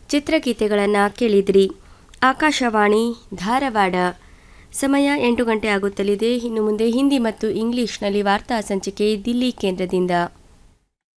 ಚಿತ್ರಗೀತೆಗಳನ್ನು ಕೇಳಿದ್ರಿ. ಆಕಾಶವಾಣಿ ಧಾರವಾಡ. ಸಮಯ 8 ಗಂಟೆ ಆಗುತ್ತಲಿದೆ. ಇನ್ನು ಮುಂದೆ ಹಿಂದಿ ಮತ್ತು ಇಂಗ್ಲಿಷ್ನಲ್ಲಿ ವಾರ್ತಾ ಸಂಚಿಕೆ ದಿಲ್ಲಿ ಕೇಂದ್ರದಿಂದ.